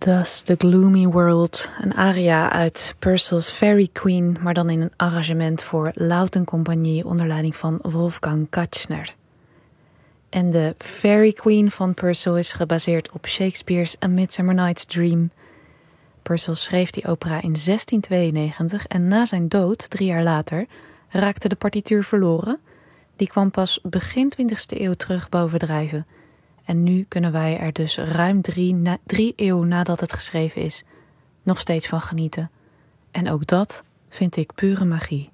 Thus the Gloomy World, een aria uit Purcell's Fairy Queen, maar dan in een arrangement voor Lautencompagnie onder leiding van Wolfgang Kastner. En de Fairy Queen van Purcell is gebaseerd op Shakespeare's A Midsummer Night's Dream. Purcell schreef die opera in 1692 en na zijn dood, 3 jaar later, raakte de partituur verloren. Die kwam pas begin 20e eeuw terug bovendrijven. En nu kunnen wij er dus ruim 3 eeuwen nadat het geschreven is nog steeds van genieten. En ook dat vind ik pure magie.